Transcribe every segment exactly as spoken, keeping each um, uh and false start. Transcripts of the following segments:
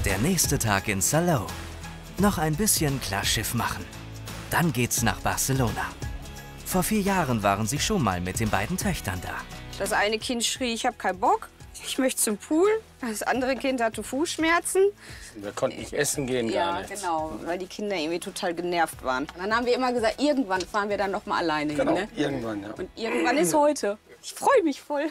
Der nächste Tag in Salou. Noch ein bisschen klar Schiff machen. Dann geht's nach Barcelona. Vor vier Jahren waren sie schon mal mit den beiden Töchtern da. Das eine Kind schrie, ich habe keinen Bock, ich möchte zum Pool. Das andere Kind hatte Fußschmerzen. Wir konnten nicht essen gehen, ja, gar nicht. Ja, genau, weil die Kinder irgendwie total genervt waren. Und dann haben wir immer gesagt, irgendwann fahren wir dann noch mal alleine genau, hin. Ne? Irgendwann, ja. Und irgendwann ist heute. Ich freue mich voll.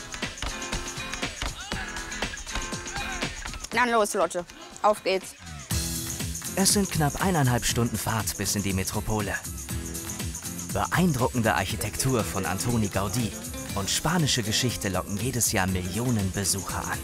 Na los, Lotte, auf geht's. Es sind knapp eineinhalb Stunden Fahrt bis in die Metropole. Beeindruckende Architektur von Antoni Gaudí und spanische Geschichte locken jedes Jahr Millionen Besucher an.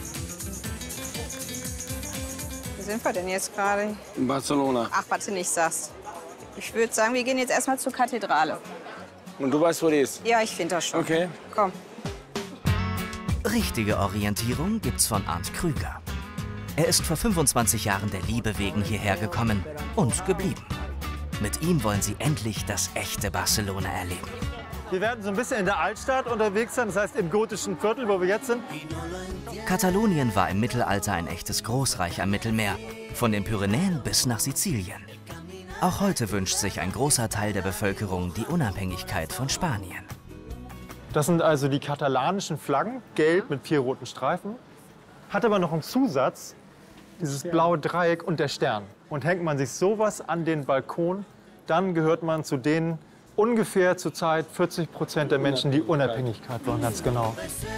Wo sind wir denn jetzt gerade? In Barcelona. Ach, was du nicht sagst. Ich würde sagen, wir gehen jetzt erstmal zur Kathedrale. Und du weißt, wo die ist? Ja, ich finde das schon. Okay. Komm. Richtige Orientierung gibt's von Arndt Krüger. Er ist vor fünfundzwanzig Jahren der Liebe wegen hierher gekommen und geblieben. Mit ihm wollen sie endlich das echte Barcelona erleben. Wir werden so ein bisschen in der Altstadt unterwegs sein, das heißt im gotischen Viertel, wo wir jetzt sind. Katalonien war im Mittelalter ein echtes Großreich am Mittelmeer, von den Pyrenäen bis nach Sizilien. Auch heute wünscht sich ein großer Teil der Bevölkerung die Unabhängigkeit von Spanien. Das sind also die katalanischen Flaggen, gelb mit vier roten Streifen. Hat aber noch einen Zusatz, dieses blaue Dreieck und der Stern. Und hängt man sich sowas an den Balkon, dann gehört man zu den ungefähr zurzeit vierzig Prozent der Menschen, die Unabhängigkeit wollen, ganz genau.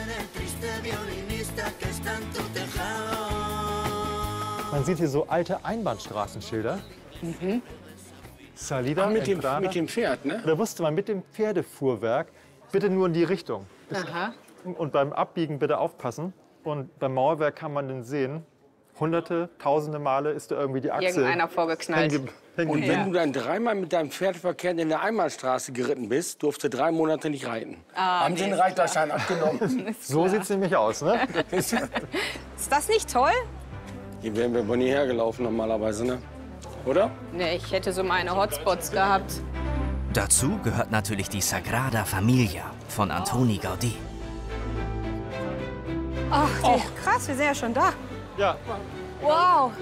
Man sieht hier so alte Einbahnstraßenschilder. Mhm. Salida, mit, dem, Entrada. mit dem Pferd, ne? Da wusste man mit dem Pferdefuhrwerk, bitte nur in die Richtung. Aha. Und beim Abbiegen bitte aufpassen. Und beim Mauerwerk kann man den sehen. Hunderte, tausende Male ist da irgendwie die Achse. Irgendeiner vorgeknallt. hängen- hängen Und wenn geblieben. du dann dreimal mit deinem Pferd verkehrt in der Einbahnstraße geritten bist, durfst du drei Monate nicht reiten. Ah, Haben sie den Reiterschein abgenommen. So sieht es nämlich aus, ne? Ist das nicht toll? Hier wären wir wohl nie hergelaufen normalerweise, ne? Oder? Ne, ich hätte so meine Hotspots gehabt. Dazu gehört natürlich die Sagrada Familia von Antoni Gaudí. Ach, die, krass, wir sind ja schon da. Ja, Wow.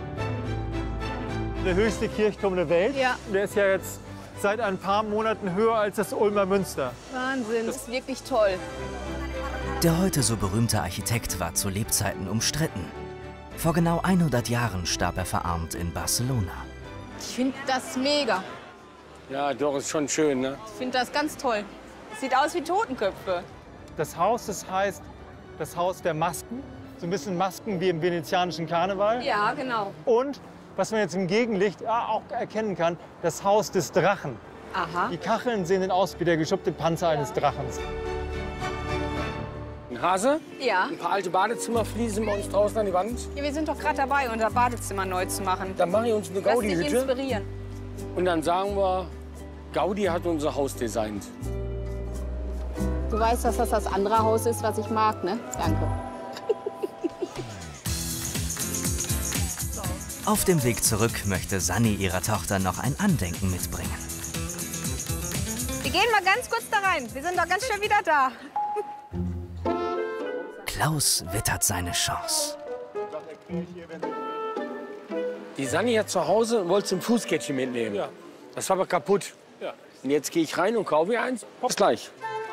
der höchste Kirchturm der Welt. Ja. Der ist ja jetzt seit ein paar Monaten höher als das Ulmer Münster. Wahnsinn, das ist wirklich toll. Der heute so berühmte Architekt war zu Lebzeiten umstritten. Vor genau hundert Jahren starb er verarmt in Barcelona. Ich finde das mega. Ja, doch, ist schon schön, ne? Ich finde das ganz toll. Sieht aus wie Totenköpfe. Das Haus, das heißt das Haus der Masken. So ein bisschen Masken wie im venezianischen Karneval. Ja, genau. Und, was man jetzt im Gegenlicht ja, auch erkennen kann, das Haus des Drachen. Aha. Die Kacheln sehen dann aus wie der geschuppte Panzer eines Drachens. Ein Hase, Ja. ein paar alte Badezimmerfliesen bei uns draußen an die Wand. Ja, wir sind doch gerade dabei, unser Badezimmer neu zu machen. Dann mache ich uns eine Lass dich Gaudi-Hütte. inspirieren. Und dann sagen wir, Gaudi hat unser Haus designt. Du weißt, dass das das andere Haus ist, was ich mag, ne? Danke. Auf dem Weg zurück möchte Sanni ihrer Tochter noch ein Andenken mitbringen. Wir gehen mal ganz kurz da rein. Wir sind doch ganz schnell wieder da. Klaus wittert seine Chance. Die Sanni hat zu Hause und wollte zum Fußkettchen mitnehmen. Ja. Das war aber kaputt. Ja. Und jetzt gehe ich rein und kaufe ihr eins. Bis gleich.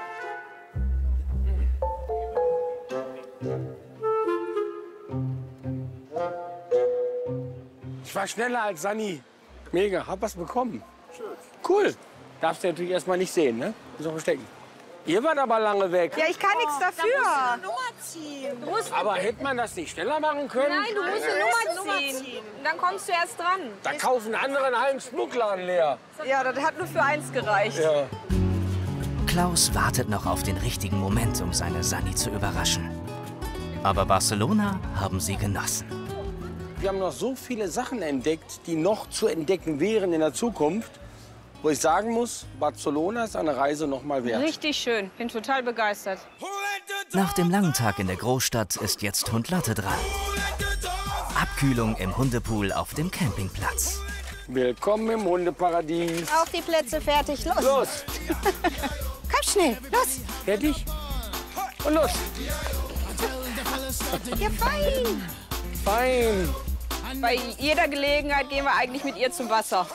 Ich war schneller als Sanni. Mega, hab was bekommen. Cool. Darfst du natürlich erstmal nicht sehen, ne? Muss auch verstecken. Ihr wart aber lange weg. Ja, ich kann nichts dafür. Du musst Aber hätte man das nicht schneller machen können? Nein, du musst eine Nummer ziehen. Und dann kommst du erst dran. Da kaufen andere einen halben Schmuckladen leer. Ja, das hat nur für eins gereicht. Ja. Klaus wartet noch auf den richtigen Moment, um seine Sanni zu überraschen. Aber Barcelona haben sie genossen. Wir haben noch so viele Sachen entdeckt, die noch zu entdecken wären in der Zukunft, wo ich sagen muss, Barcelona ist eine Reise noch mal wert. Richtig schön. Bin total begeistert. Nach dem langen Tag in der Großstadt ist jetzt Hund Lotte dran. Abkühlung im Hundepool auf dem Campingplatz. Willkommen im Hundeparadies. auf die Plätze, fertig, los. Los, Komm schnell, los. fertig und los. Ja, fein. Fein. Bei jeder Gelegenheit gehen wir eigentlich mit ihr zum Wasser.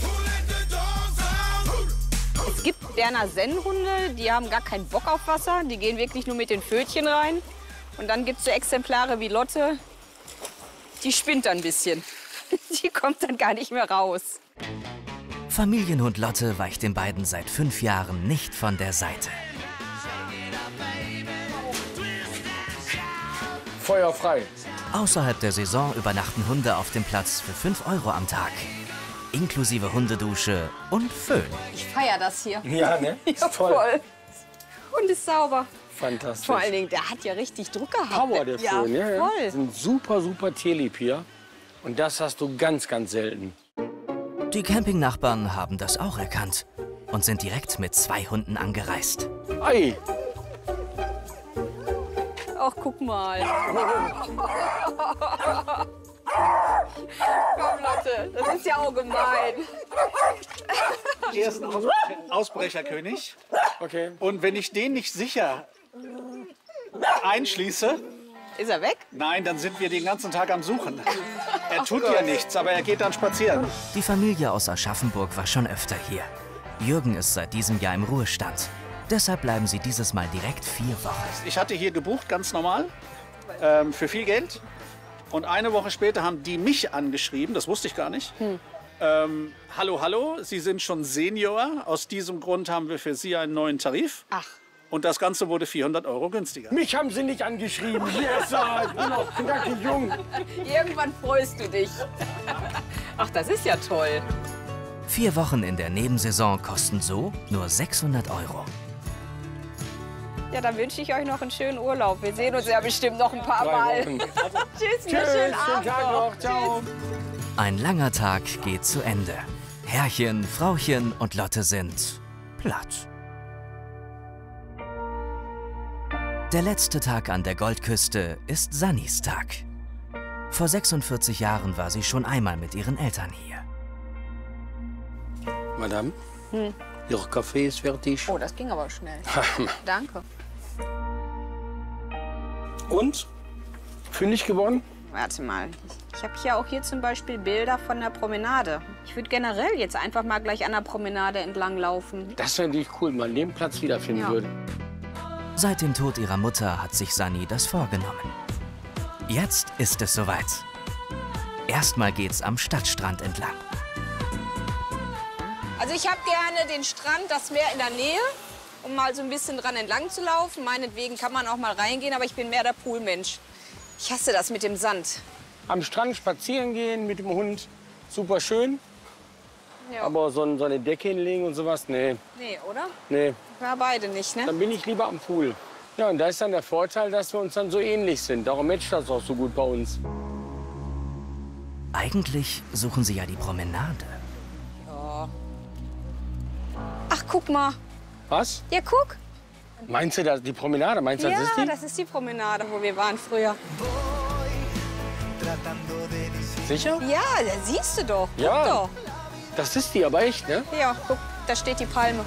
Es gibt Berner Sennhunde, die haben gar keinen Bock auf Wasser. Die gehen wirklich nur mit den Pfötchen rein. Und dann gibt es so Exemplare wie Lotte, die spinnt dann ein bisschen. Die kommt dann gar nicht mehr raus. Familienhund Lotte weicht den beiden seit fünf Jahren nicht von der Seite. Feuer frei. Außerhalb der Saison übernachten Hunde auf dem Platz für fünf Euro am Tag. Inklusive Hundedusche und Föhn. Ich feiere das hier. Ja, ne? Ist Ja, toll. voll. Und ist sauber. Fantastisch. Vor allen Dingen, der hat ja richtig Druck gehabt. Power, der ja, Föhn. Ja, ja. voll. Sind super, super tierlieb hier. Und das hast du ganz, ganz selten. Die Campingnachbarn haben das auch erkannt und sind direkt mit zwei Hunden angereist. Ei, Ach, guck mal. Komm, Lotte, das ist ja auch gemein. Er ist ein Aus Ausbrecherkönig. okay. Und wenn ich den nicht sicher einschließe, Ist er weg? nein, dann sind wir den ganzen Tag am Suchen. Er tut ja nichts, aber er geht dann spazieren. Die Familie aus Aschaffenburg war schon öfter hier. Jürgen ist seit diesem Jahr im Ruhestand. Deshalb bleiben sie dieses Mal direkt vier Wochen. Ich hatte hier gebucht, ganz normal, ähm, für viel Geld. Und eine Woche später haben die mich angeschrieben, das wusste ich gar nicht. Hm. Ähm, hallo, hallo, Sie sind schon Senior. Aus diesem Grund haben wir für Sie einen neuen Tarif. Ach. Und das Ganze wurde vierhundert Euro günstiger. Mich haben sie nicht angeschrieben. Hier ist er. Ich bin noch knackig jung. Irgendwann freust du dich. Ach, das ist ja toll. Vier Wochen in der Nebensaison kosten so nur sechshundert Euro. Ja, dann wünsche ich euch noch einen schönen Urlaub. Wir sehen uns ja bestimmt noch ein paar Drei Mal. Wochen. Tschüss, einen Tschüss, schönen schönen Abend Tag noch. noch. Ciao. Ein langer Tag geht zu Ende. Herrchen, Frauchen und Lotte sind platt. Der letzte Tag an der Goldküste ist Sannys Tag. Vor sechsundvierzig Jahren war sie schon einmal mit ihren Eltern hier. Madame, hm. Ihr Kaffee ist fertig. Oh, das ging aber schnell. Danke. Und? Fündig geworden? Warte mal. Ich habe hier auch hier zum Beispiel Bilder von der Promenade. Ich würde generell jetzt einfach mal gleich an der Promenade entlang laufen. Das wäre natürlich cool, wenn man den Platz wiederfinden Ja. würde. Seit dem Tod ihrer Mutter hat sich Sanni das vorgenommen. Jetzt ist es soweit. Erstmal geht's am Stadtstrand entlang. Also ich habe gerne den Strand, das Meer in der Nähe, um mal so ein bisschen dran entlang zu laufen. Meinetwegen kann man auch mal reingehen, aber ich bin mehr der Poolmensch. Ich hasse das mit dem Sand. Am Strand spazieren gehen mit dem Hund, super schön. Ja. Aber so, ein- so eine Decke hinlegen und sowas, nee, Nee, oder? nee. Ja, beide nicht, ne? Dann bin ich lieber am Pool. Ja, und da ist dann der Vorteil, dass wir uns dann so ähnlich sind. Darum matcht das auch so gut bei uns. Eigentlich suchen sie ja die Promenade. Ach, guck mal. Was? Ja, guck. Meinst du das, die Promenade? Meinst du, Ja, das ist die? das ist die Promenade, wo wir waren früher. Sicher? Ja, da siehst du doch. Guck Ja. doch. Das ist die, aber echt, ne? Ja, guck, da steht die Palme.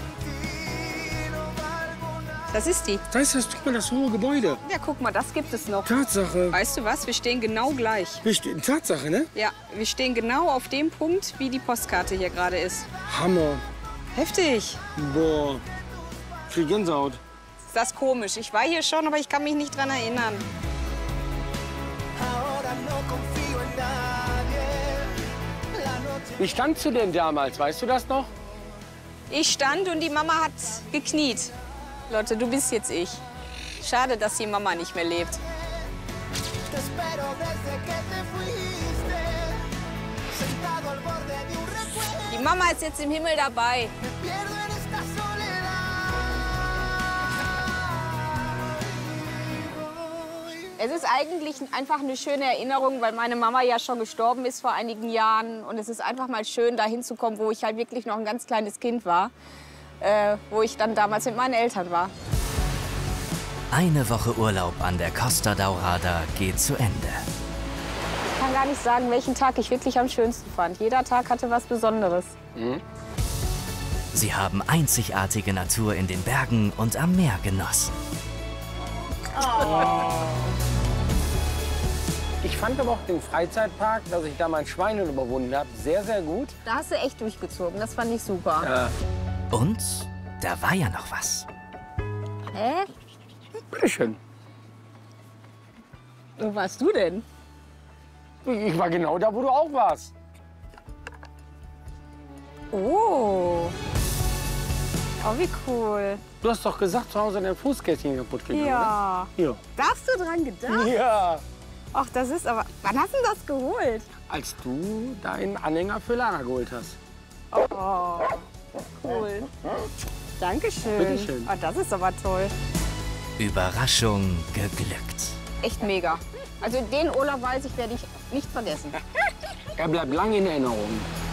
Das ist die. Da ist das, guck mal, das hohe Gebäude. Ja, guck mal, das gibt es noch. Tatsache. Weißt du was? Wir stehen genau gleich. Wir stehen- Tatsache, ne? Ja, wir stehen genau auf dem Punkt, wie die Postkarte hier gerade ist. Hammer. Heftig. Boah. Viel Gänsehaut. Ist das komisch? Ich war hier schon, aber ich kann mich nicht dran erinnern. Wie standst du denn damals? Weißt du das noch? Ich stand und die Mama hat gekniet. Lotte, du bist jetzt ich. Schade, dass die Mama nicht mehr lebt. Die Mama ist jetzt im Himmel dabei. Es ist eigentlich einfach eine schöne Erinnerung, weil meine Mama ja schon gestorben ist vor einigen Jahren. Und es ist einfach mal schön, da hinzukommen, wo ich halt wirklich noch ein ganz kleines Kind war. Äh, wo ich dann damals mit meinen Eltern war. Eine Woche Urlaub an der Costa Daurada geht zu Ende. Ich kann gar nicht sagen, welchen Tag ich wirklich am schönsten fand. Jeder Tag hatte was Besonderes. Sie haben einzigartige Natur in den Bergen und am Meer genossen. Ich fand aber auch den Freizeitpark, dass ich da mein Schwein überwunden habe, sehr, sehr gut. Da hast du echt durchgezogen, das fand ich super. Ja. Und da war ja noch was. Hä? Bitteschön. Wo warst du denn? Ich war genau da, wo du auch warst. Oh. Oh, wie cool. Du hast doch gesagt, zu Hause dein Fußgästchen kaputt gegangen, Ja. oder? Ja. Da hast du dran gedacht? Ja. Ach, das ist aber... Wann hast du das geholt? Als du deinen Anhänger für Lara geholt hast. Oh, cool. Dankeschön. Bitteschön. Oh, das ist aber toll. Überraschung geglückt. Echt mega. Also den Urlaub, weiß ich, werde ich nicht vergessen. Er bleibt lange in Erinnerung.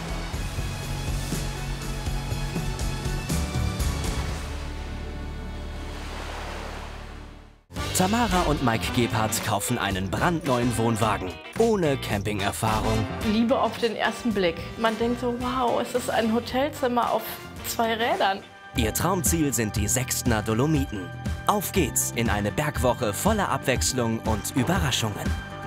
Tamara und Mike Gebhardt kaufen einen brandneuen Wohnwagen. Ohne Campingerfahrung. Liebe auf den ersten Blick. Man denkt so, wow, es ist ein Hotelzimmer auf zwei Rädern. Ihr Traumziel sind die Sechstner Dolomiten. Auf geht's in eine Bergwoche voller Abwechslung und Überraschungen.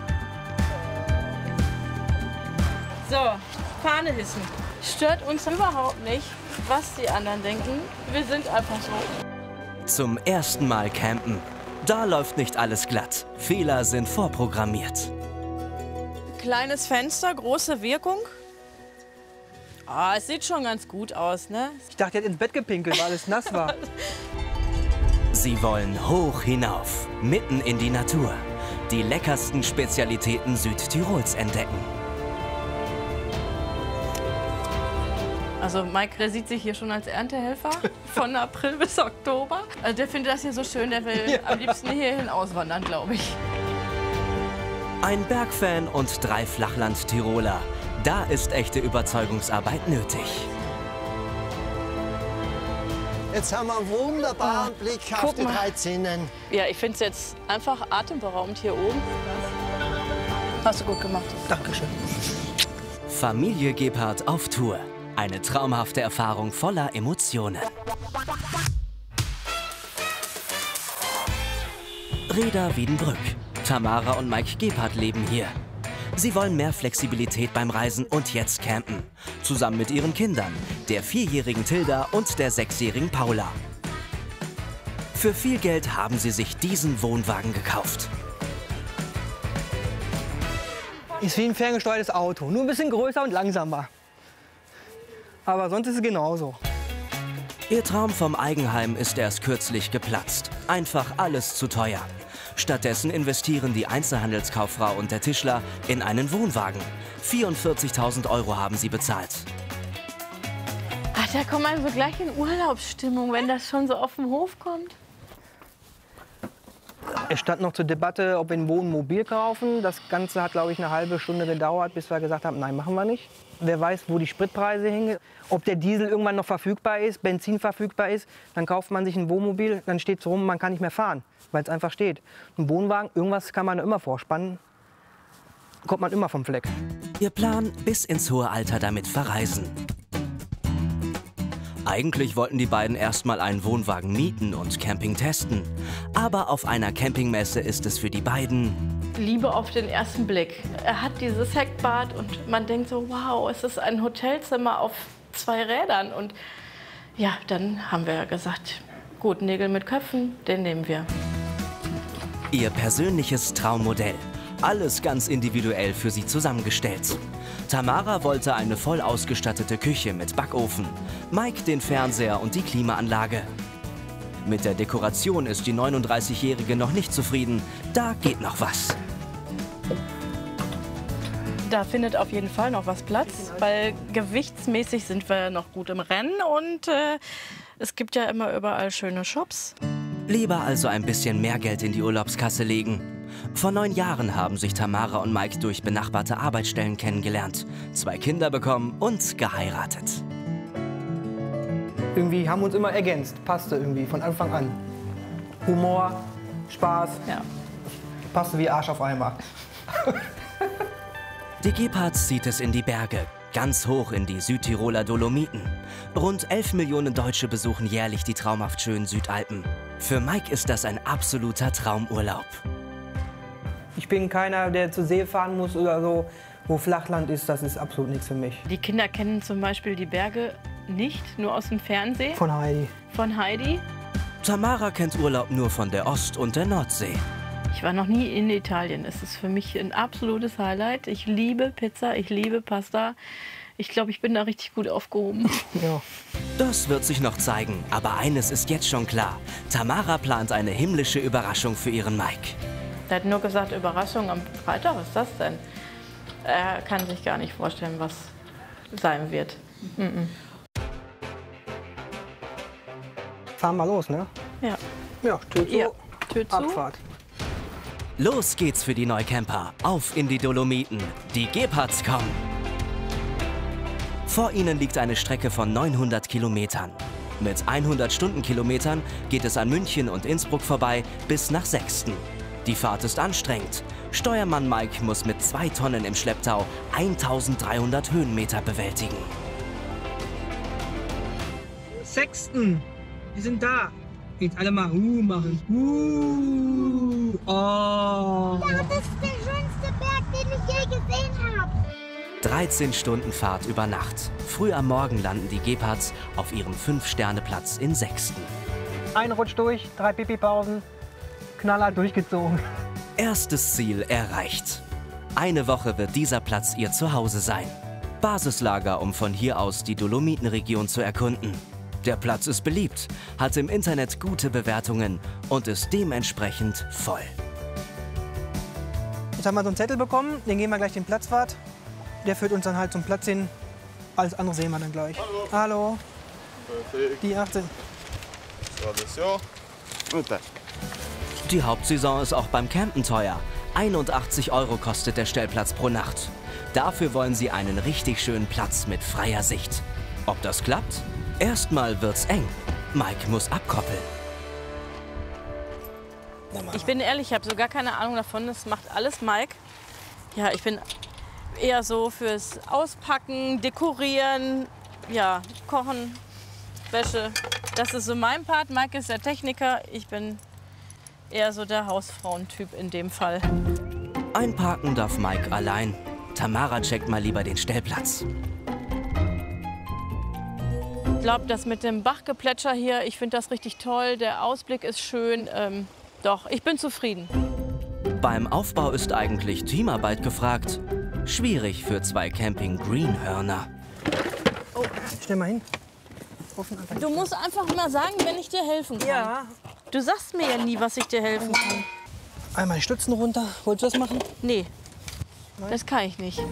So, Fahne hissen. Stört uns überhaupt nicht, was die anderen denken. Wir sind einfach so. Zum ersten Mal campen. Da läuft nicht alles glatt. Fehler sind vorprogrammiert. Kleines Fenster, große Wirkung. Ah, es sieht schon ganz gut aus, ne? Ich dachte, er hat ins Bett gepinkelt, weil alles nass war. Sie wollen hoch hinauf, mitten in die Natur. Die leckersten Spezialitäten Südtirols entdecken. Also Mike, der sieht sich hier schon als Erntehelfer von April bis Oktober. Also der findet das hier so schön, der will am liebsten hierhin auswandern, glaube ich. Ein Bergfan und drei Flachland-Tiroler. Da ist echte Überzeugungsarbeit nötig. Jetzt haben wir einen wunderbaren Blick auf die drei Zinnen. Ja, ich finde es jetzt einfach atemberaubend hier oben. Hast du gut gemacht. Dankeschön. Familie Gebhardt auf Tour. Eine traumhafte Erfahrung voller Emotionen. Reda Wiedenbrück. Tamara und Mike Gebhardt leben hier. Sie wollen mehr Flexibilität beim Reisen und jetzt campen. Zusammen mit ihren Kindern, der vierjährigen Tilda und der sechsjährigen Paula. Für viel Geld haben sie sich diesen Wohnwagen gekauft. Ist wie ein ferngesteuertes Auto, nur ein bisschen größer und langsamer. Aber sonst ist es genauso. Ihr Traum vom Eigenheim ist erst kürzlich geplatzt. Einfach alles zu teuer. Stattdessen investieren die Einzelhandelskauffrau und der Tischler in einen Wohnwagen. vierundvierzigtausend Euro haben sie bezahlt. Ach, da kommt man so gleich in Urlaubsstimmung, wenn das schon so auf den Hof kommt. Es stand noch zur Debatte, ob wir ein Wohnmobil kaufen. Das Ganze hat, glaube ich, eine halbe Stunde gedauert, bis wir gesagt haben, nein, machen wir nicht. Wer weiß, wo die Spritpreise hängen, ob der Diesel irgendwann noch verfügbar ist, Benzin verfügbar ist. Dann kauft man sich ein Wohnmobil, dann steht es rum, man kann nicht mehr fahren, weil es einfach steht. Ein Wohnwagen, irgendwas kann man immer vorspannen, kommt man immer vom Fleck. Ihr Plan, bis ins hohe Alter damit verreisen. Eigentlich wollten die beiden erstmal einen Wohnwagen mieten und Camping testen. Aber auf einer Campingmesse ist es für die beiden Liebe auf den ersten Blick. Er hat dieses Heckbad und man denkt so, wow, es ist ein Hotelzimmer auf zwei Rädern. Und ja, dann haben wir gesagt, gut, Nägel mit Köpfen, den nehmen wir. ihr persönliches Traummodell. Alles ganz individuell für sie zusammengestellt. Tamara wollte eine voll ausgestattete Küche mit Backofen, Mike den Fernseher und die Klimaanlage. Mit der Dekoration ist die neununddreißigjährige noch nicht zufrieden. Da geht noch was. Da findet auf jeden Fall noch was Platz, weil gewichtsmäßig sind wir noch gut im Rennen und äh, es gibt ja immer überall schöne Shops. Lieber also ein bisschen mehr Geld in die Urlaubskasse legen. Vor neun Jahren haben sich Tamara und Mike durch benachbarte Arbeitsstellen kennengelernt, zwei Kinder bekommen und geheiratet. Irgendwie haben wir uns immer ergänzt, passte irgendwie von Anfang an. Humor, Spaß, Ja. passte wie Arsch auf Eimer. Die Gebhardts zieht es in die Berge, ganz hoch in die Südtiroler Dolomiten. Rund elf Millionen Deutsche besuchen jährlich die traumhaft schönen Südalpen. Für Mike ist das ein absoluter Traumurlaub. Ich bin keiner, der zur See fahren muss oder so, wo Flachland ist. Das ist absolut nichts für mich. Die Kinder kennen zum Beispiel die Berge nicht, nur aus dem Fernsehen. Von Heidi. Von Heidi. Tamara kennt Urlaub nur von der Ost- und der Nordsee. Ich war noch nie in Italien. Es ist für mich ein absolutes Highlight. Ich liebe Pizza, ich liebe Pasta. Ich glaube, ich bin da richtig gut aufgehoben. Ja. Das wird sich noch zeigen, aber eines ist jetzt schon klar. Tamara plant eine himmlische Überraschung für ihren Mike. Er hat nur gesagt, Überraschung am Freitag, was ist das denn? Er kann sich gar nicht vorstellen, was sein wird. Mhm. Fahren wir los, ne? Ja. Ja, Tür zu, Ja, Tür zu. Abfahrt. Los geht's für die Neucamper. Auf in die Dolomiten. Die Gepards kommen. Vor ihnen liegt eine Strecke von neunhundert Kilometern. Mit hundert Stundenkilometern geht es an München und Innsbruck vorbei bis nach Sexten. Die Fahrt ist anstrengend. Steuermann Mike muss mit zwei Tonnen im Schlepptau eintausenddreihundert Höhenmeter bewältigen. Sexten, wir sind da. Jetzt alle mal Uh machen. Uh. Oh. Ja, das ist der schönste Berg, den ich je gesehen habe. dreizehn Stunden Fahrt über Nacht. Früh am Morgen landen die Gepards auf ihrem Fünf-Sterne-Platz in Sexten. Ein Rutsch durch, drei Pipi-Pausen, knallhart durchgezogen. Erstes Ziel erreicht. Eine Woche wird dieser Platz ihr Zuhause sein. Basislager, um von hier aus die Dolomitenregion zu erkunden. Der Platz ist beliebt, hat im Internet gute Bewertungen und ist dementsprechend voll. Jetzt haben wir so einen Zettel bekommen, den geben wir gleich den Platzwart. Der führt uns dann halt zum Platz hin. Alles andere sehen wir dann gleich. Hallo. Hallo. Perfekt. Die achtzehn. Alles ja. Gute. Die Hauptsaison ist auch beim Campen teuer. einundachtzig Euro kostet der Stellplatz pro Nacht. Dafür wollen sie einen richtig schönen Platz mit freier Sicht. Ob das klappt? Erstmal wird's eng. Mike muss abkoppeln. Ich bin ehrlich, ich habe so gar keine Ahnung davon. Das macht alles Mike. Ja, ich bin eher so fürs Auspacken, Dekorieren, ja, Kochen, Wäsche. Das ist so mein Part. Mike ist der Techniker. Ich bin eher so der Hausfrauentyp in dem Fall. Einparken darf Mike allein. Tamara checkt mal lieber den Stellplatz. Ich glaube, das mit dem Bachgeplätscher hier, ich finde das richtig toll. Der Ausblick ist schön. Ähm, doch, ich bin zufrieden. Beim Aufbau ist eigentlich Teamarbeit gefragt. Schwierig für zwei Camping-Greenhörner. Oh, stell mal hin. Du musst einfach mal sagen, wenn ich dir helfen kann. Ja. Du sagst mir ja nie, was ich dir helfen kann. Einmal die Stützen runter. Wolltest du das machen? Nee, das kann ich nicht.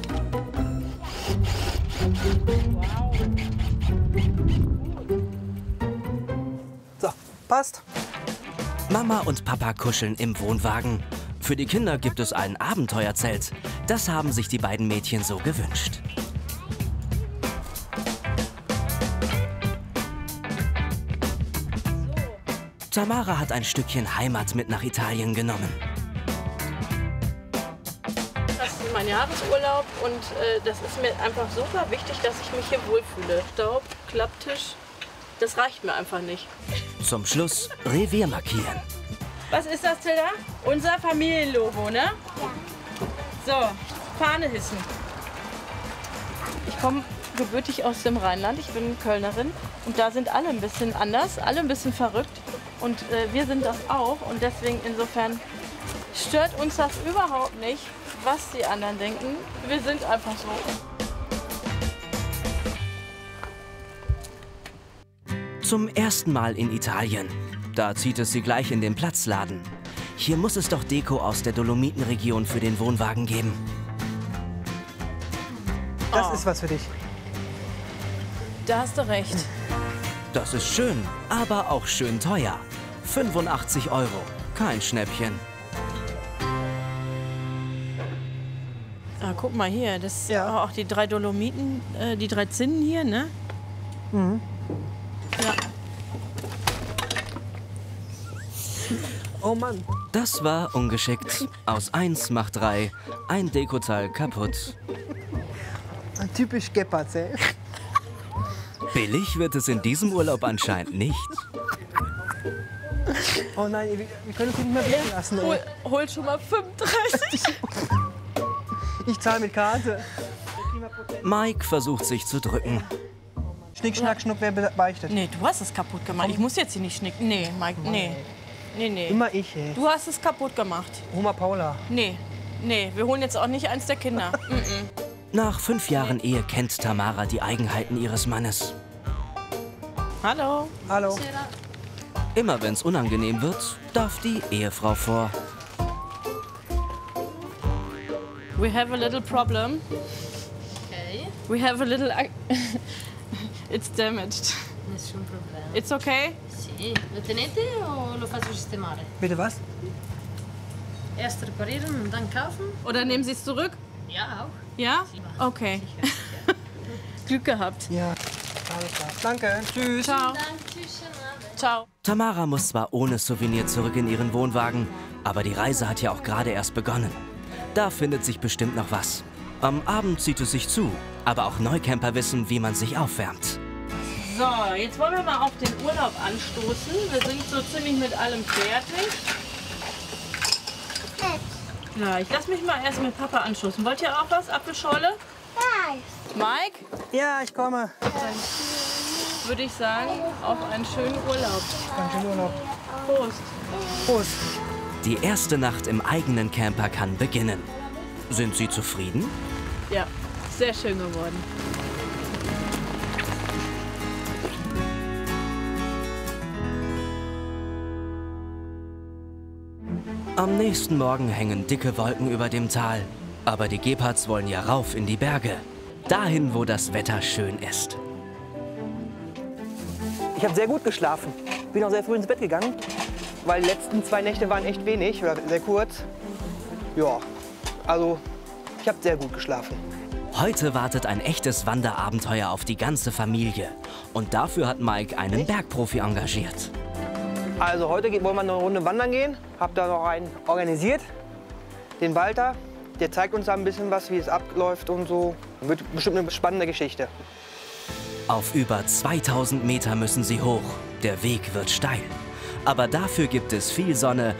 So, passt. Mama und Papa kuscheln im Wohnwagen. Für die Kinder gibt es ein Abenteuerzelt. Das haben sich die beiden Mädchen so gewünscht. Tamara hat ein Stückchen Heimat mit nach Italien genommen. Das ist mein Jahresurlaub und äh, das ist mir einfach super wichtig, dass ich mich hier wohlfühle. Staub, Klapptisch, das reicht mir einfach nicht. Zum Schluss Revier markieren. Was ist das, Tilda? Unser Familienlogo, ne? So, Fahne hissen. Ich komme gebürtig aus dem Rheinland, ich bin Kölnerin und da sind alle ein bisschen anders, alle ein bisschen verrückt und äh, wir sind das auch und deswegen insofern stört uns das überhaupt nicht, was die anderen denken. Wir sind einfach so. Zum ersten Mal in Italien. Da zieht es sie gleich in den Platzladen. Hier muss es doch Deko aus der Dolomitenregion für den Wohnwagen geben. Das Oh. ist was für dich. Da hast du recht. Das ist schön, aber auch schön teuer. fünfundachtzig Euro, kein Schnäppchen. Ah, guck mal hier, das Ja. auch die drei Dolomiten, äh, die drei Zinnen hier, ne? Mhm. Ja. Oh Mann. Das war ungeschickt. Aus eins macht drei. Ein Dekoteil kaputt. Ein typisch Gepards, ey. Billig wird es in diesem Urlaub anscheinend nicht. Oh nein, wir, wir können uns nicht mehr blicken lassen. Hol, hol schon mal fünfunddreißig. Ich zahle mit Karte. Mike versucht sich zu drücken. Schnick, schnack, schnuck, wer beichtet? Nee, du hast es kaputt gemacht. Ich muss jetzt hier nicht schnicken. Nee, Mike, nee. Nee, nee. Immer ich, ey. Du hast es kaputt gemacht. Oma Paula. Nee, nee, wir holen jetzt auch nicht eins der Kinder. Mm -mm. Nach fünf Jahren Ehe kennt Tamara die Eigenheiten ihres Mannes. Hallo. Hallo. Immer wenn es unangenehm wird, darf die Ehefrau vor. We have a little problem. Ok, We have a little... It's damaged. nessun problema. It's okay? Sì, lo tenete o lo faccio sistemare? Bitte was? Erst reparieren und dann kaufen? Oder nehmen Sie es zurück? Ja, auch. Ja? Okay. Glück gehabt. Ja, alles klar. Danke, tschüss. Ciao. Dann tschüss, schönen Abend. Ciao. Tamara muss zwar ohne Souvenir zurück in ihren Wohnwagen, aber die Reise hat ja auch gerade erst begonnen. Da findet sich bestimmt noch was. Am Abend zieht es sich zu, aber auch Neucamper wissen, wie man sich aufwärmt. So, jetzt wollen wir mal auf den Urlaub anstoßen. Wir sind so ziemlich mit allem fertig. Ja, ich lass mich mal erst mit Papa anstoßen. Wollt ihr auch was? Apfelschorle? Nein. Mike? Ja, ich komme. Würde ich sagen, auf einen schönen Urlaub. Einen schönen Urlaub. Prost. Prost. Die erste Nacht im eigenen Camper kann beginnen. Sind Sie zufrieden? Ja, sehr schön geworden. Am nächsten Morgen hängen dicke Wolken über dem Tal. Aber die Gepards wollen ja rauf in die Berge. Dahin, wo das Wetter schön ist. Ich habe sehr gut geschlafen. Bin auch sehr früh ins Bett gegangen, weil die letzten zwei Nächte waren echt wenig, oder sehr kurz. Ja, also ich habe sehr gut geschlafen. Heute wartet ein echtes Wanderabenteuer auf die ganze Familie. Und dafür hat Mike einen Bergprofi engagiert. Also heute wollen wir eine Runde wandern gehen. Hab da noch einen organisiert, den Walter. Der zeigt uns da ein bisschen was, wie es abläuft und so. Wird bestimmt eine spannende Geschichte. Auf über zweitausend Meter müssen sie hoch. Der Weg wird steil. Aber dafür gibt es viel Sonne